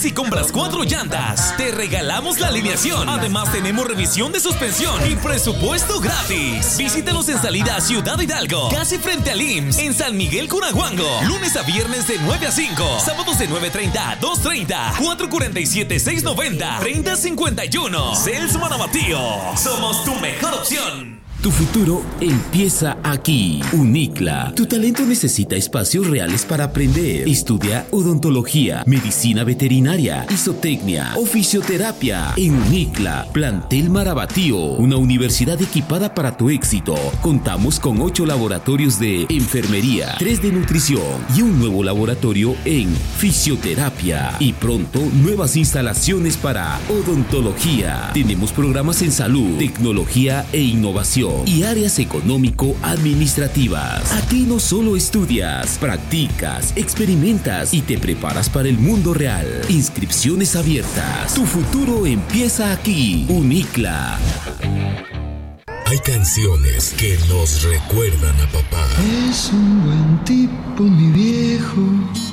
Si compras 4 llantas, te regalamos la alineación. Además, tenemos revisión de suspensión y presupuesto gratis. Visítanos en salida a Ciudad Hidalgo, casi frente al IMSS, en San Miguel Curahuango. Lunes a viernes de 9 a 5. Sábados de 9:30 a 2:30. 447-690. 3051. Celso Marabatío. Somos tu mejor opción. Tu futuro empieza aquí. UNICLA. Tu talento necesita espacios reales para aprender. Estudia odontología, medicina veterinaria, isotecnia o fisioterapia. En UNICLA, Plantel Marabatío, una universidad equipada para tu éxito. Contamos con 8 laboratorios de enfermería, 3 de nutrición y un nuevo laboratorio en fisioterapia. Y pronto, nuevas instalaciones para odontología. Tenemos programas en salud, tecnología e innovación y áreas económico-administrativas. Aquí no solo estudias, practicas, experimentas y te preparas para el mundo real. Inscripciones abiertas. Tu futuro empieza aquí. UNICLA. Hay canciones que nos recuerdan a papá. Es un buen tipo, mi viejo,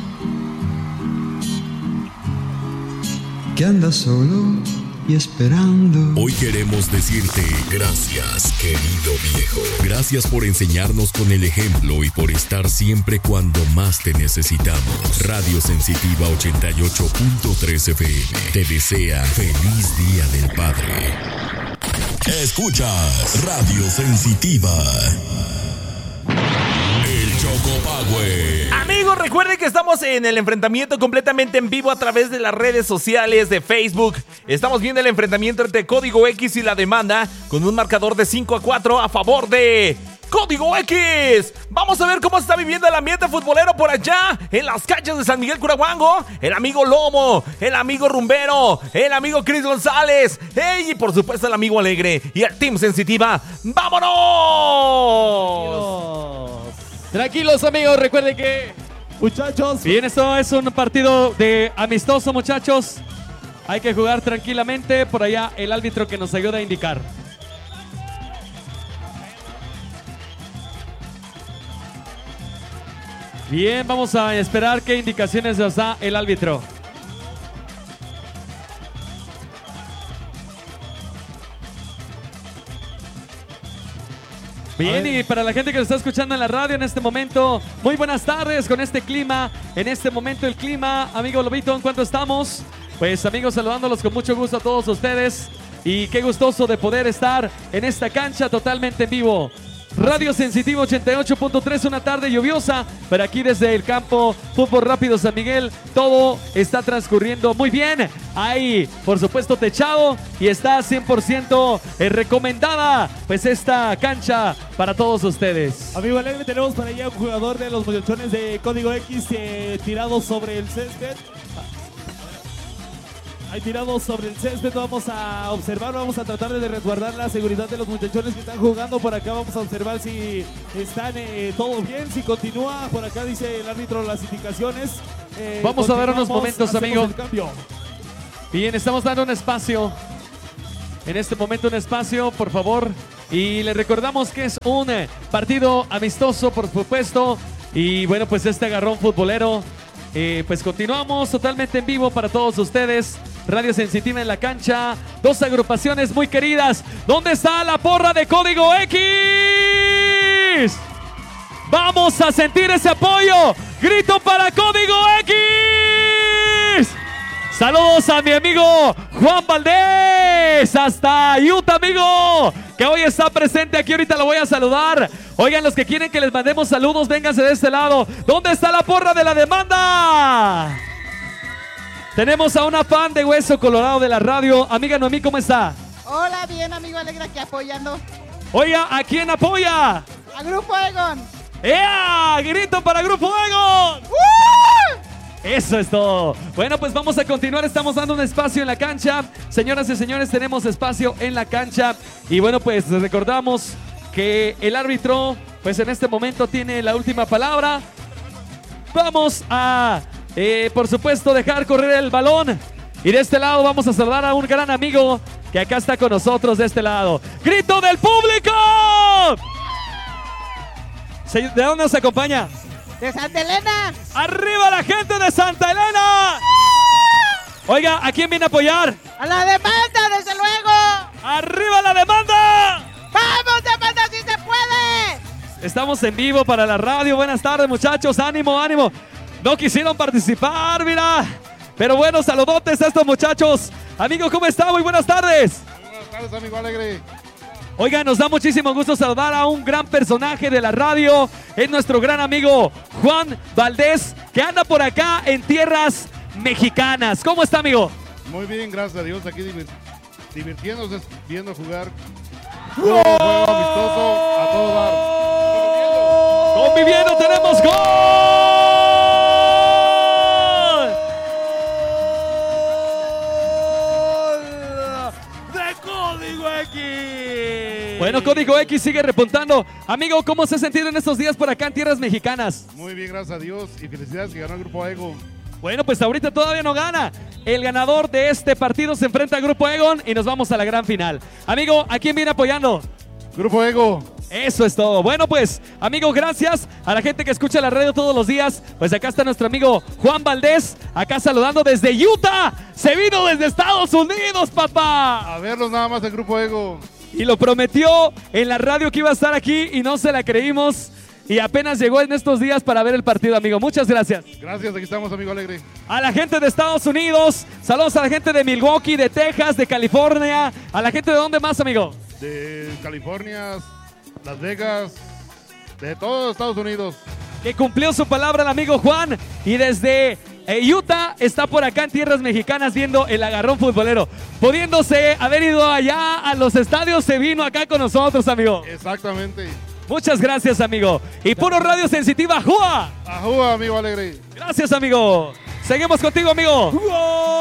que anda solo y esperando. Hoy queremos decirte gracias, querido viejo. Gracias por enseñarnos con el ejemplo y por estar siempre cuando más te necesitamos. Radio Sensitiva 88.3 FM te desea feliz Día del Padre. Escuchas Radio Sensitiva. El Choco Power. Amigos, recuerden que estamos en el enfrentamiento completamente en vivo a través de las redes sociales de Facebook. Estamos viendo el enfrentamiento entre Código X y la demanda con un marcador de 5-4 a favor de Código X. Vamos a ver cómo está viviendo el ambiente futbolero por allá en las canchas de San Miguel Curahuango. El amigo Lomo, el amigo Rumbero, el amigo Cris González, y por supuesto el amigo Alegre y el Team Sensitiva. ¡Vámonos! Tranquilos, amigos, recuerden que, muchachos, bien, esto es un partido de amistoso, muchachos. Hay que jugar tranquilamente. Por allá el árbitro que nos ayuda a indicar. Bien, vamos a esperar qué indicaciones nos da el árbitro. Bien, y para la gente que lo está escuchando en la radio en este momento, muy buenas tardes con este clima. En este momento el clima, amigo Lobito, ¿en cuánto estamos? Pues amigos, saludándolos con mucho gusto a todos ustedes. Y qué gustoso de poder estar en esta cancha totalmente en vivo. Radio Sensitivo 88.3, una tarde lluviosa, pero aquí desde el campo Fútbol Rápido San Miguel todo está transcurriendo muy bien. Hay, por supuesto, techado y está 100% recomendada pues esta cancha para todos ustedes. Amigo Alegre, tenemos para allá un jugador de los muchachones de Código X tirado sobre el césped. Hay tirados sobre el césped, vamos a observar, vamos a tratar de resguardar la seguridad de los muchachones que están jugando por acá. Vamos a observar si están todo bien, si continúa. Por acá dice el árbitro las indicaciones. Vamos a dar unos momentos, amigo. Bien, estamos dando un espacio. En este momento un espacio, por favor. Y le recordamos que es un partido amistoso, por supuesto. Y bueno, pues este agarrón futbolero. Pues continuamos totalmente en vivo para todos ustedes. Radio Sensitiva en la cancha. Dos agrupaciones muy queridas. ¿Dónde está la porra de Código X? Vamos a sentir ese apoyo. Grito para Código X. Saludos a mi amigo Juan Valdés, hasta Utah, amigo, que hoy está presente aquí. Ahorita lo voy a saludar. Oigan, los que quieren que les mandemos saludos, vénganse de este lado. ¿Dónde está la porra de la demanda? Tenemos a una fan de Hueso Colorado de la radio. Amiga Noemí, ¿cómo está? Hola, bien, amigo Alegre, aquí apoyando. Oiga, ¿a quién apoya? A Grupo Egon. ¡Ea! ¡Grito para Grupo Egon! Eso es todo. Bueno, pues vamos a continuar. Estamos dando un espacio en la cancha. Señoras y señores, tenemos espacio en la cancha. Y bueno, pues recordamos que el árbitro, pues en este momento tiene la última palabra. Vamos a, por supuesto, dejar correr el balón. Y de este lado vamos a saludar a un gran amigo que acá está con nosotros de este lado. ¡Grito del público! ¿De dónde nos acompaña? De Santa Elena. ¡Arriba la gente de Santa Elena! Oiga, ¿a quién viene a apoyar? ¡A la demanda, desde luego! ¡Arriba la demanda! ¡Vamos, demanda, si se puede! Estamos en vivo para la radio. Buenas tardes, muchachos. Ánimo, ánimo. No quisieron participar, mira. Pero bueno, saludotes a estos muchachos. Amigo, ¿cómo está? Muy buenas tardes. Muy buenas tardes, amigo Alegre. Oiga, nos da muchísimo gusto saludar a un gran personaje de la radio. Es nuestro gran amigo Juan Valdés, que anda por acá en tierras mexicanas. ¿Cómo está, amigo? Muy bien, gracias a Dios. Aquí divirtiéndose, viendo jugar. Juego amistoso a todo dar. Conviviendo, tenemos gol. Bueno, Código X sigue repuntando. Amigo, ¿cómo se ha sentido en estos días por acá en tierras mexicanas? Muy bien, gracias a Dios. Y felicidades que ganó el Grupo Ego. Bueno, pues ahorita todavía no gana. El ganador de este partido se enfrenta al Grupo Egon y nos vamos a la gran final. Amigo, ¿a quién viene apoyando? Grupo Ego. Eso es todo. Bueno, pues, amigos, gracias a la gente que escucha la radio todos los días. Pues acá está nuestro amigo Juan Valdés, acá saludando desde Utah. Se vino desde Estados Unidos, papá. A verlos nada más el Grupo Ego. Y lo prometió en la radio que iba a estar aquí y no se la creímos. Y apenas llegó en estos días para ver el partido, amigo. Muchas gracias. Gracias, aquí estamos, amigo Alegre. A la gente de Estados Unidos, saludos a la gente de Milwaukee, de Texas, de California. ¿A la gente de dónde más, amigo? De California, Las Vegas, de todos Estados Unidos. Que cumplió su palabra el amigo Juan. Y desde Utah está por acá en tierras mexicanas viendo el agarrón futbolero. Pudiéndose haber ido allá a los estadios, se vino acá con nosotros, amigo. Exactamente. Muchas gracias, amigo. Y puro Radio Sensitiva, ¡Ajúa! ¡Ajúa, amigo Alegre! Gracias, amigo. Seguimos contigo, amigo.